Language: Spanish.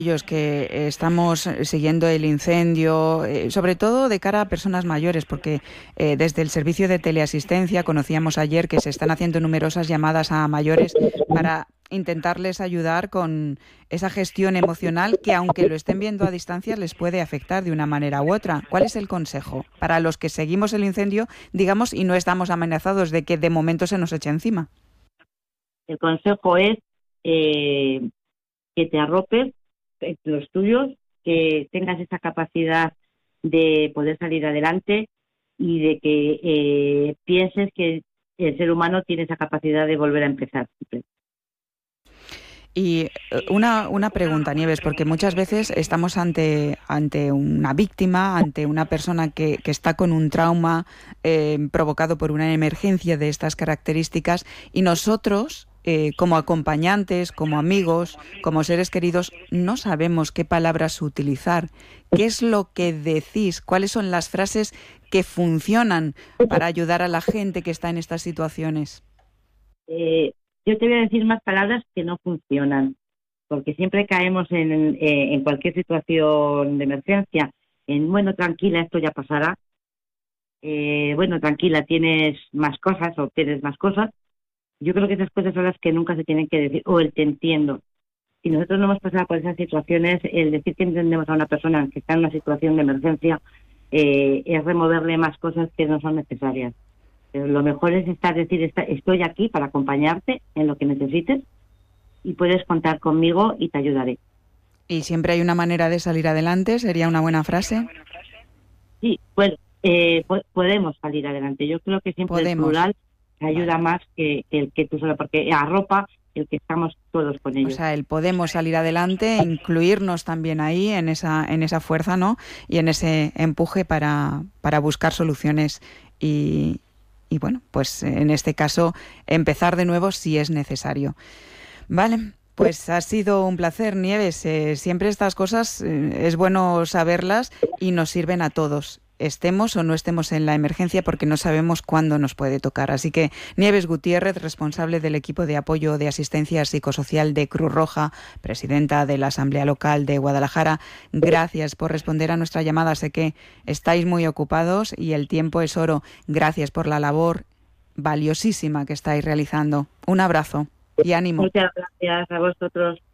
Ellos que estamos siguiendo el incendio, sobre todo de cara a personas mayores, porque desde el servicio de teleasistencia conocíamos ayer que se están haciendo numerosas llamadas a mayores para intentarles ayudar con esa gestión emocional que, aunque lo estén viendo a distancia, les puede afectar de una manera u otra. ¿Cuál es el consejo para los que seguimos el incendio, digamos, y no estamos amenazados de que de momento se nos eche encima? El consejo es que te arropes los tuyos, que tengas esa capacidad de poder salir adelante y de que pienses que el ser humano tiene esa capacidad de volver a empezar siempre. Y una pregunta, Nieves, porque muchas veces estamos ante una víctima, ante una persona que está con un trauma provocado por una emergencia de estas características, y nosotros, como acompañantes, como amigos, como seres queridos, no sabemos qué palabras utilizar. ¿Qué es lo que decís? ¿Cuáles son las frases que funcionan para ayudar a la gente que está en estas situaciones? Yo te voy a decir más palabras que no funcionan, porque siempre caemos en cualquier situación de emergencia, bueno, tranquila, esto ya pasará, bueno, tranquila, tienes más cosas o tienes más cosas. Yo creo que esas cosas son las que nunca se tienen que decir, o el te entiendo. Si nosotros no hemos pasado por esas situaciones, el decir que entendemos a una persona que está en una situación de emergencia es removerle más cosas que no son necesarias. Pero lo mejor es decir, estoy aquí para acompañarte en lo que necesites y puedes contar conmigo y te ayudaré. ¿Y siempre hay una manera de salir adelante? ¿Sería una buena frase? Sí, pues podemos salir adelante. Yo creo que siempre el Podemos. plural ayuda Vale. más que el que tú solo, porque arropa el que estamos todos con O ellos. sea, el podemos salir adelante, incluirnos también ahí en esa fuerza, ¿no? Y en ese empuje para buscar soluciones y bueno, pues en este caso empezar de nuevo si es necesario. Vale, pues ha sido un placer, Nieves. Siempre estas cosas es bueno saberlas y nos sirven a todos, estemos o no estemos en la emergencia, porque no sabemos cuándo nos puede tocar. Así que Nieves Gutiérrez, responsable del equipo de apoyo de asistencia psicosocial de Cruz Roja, presidenta de la Asamblea Local de Guadalajara, gracias por responder a nuestra llamada. Sé que estáis muy ocupados y el tiempo es oro. Gracias por la labor valiosísima que estáis realizando. Un abrazo y ánimo. Muchas gracias a vosotros.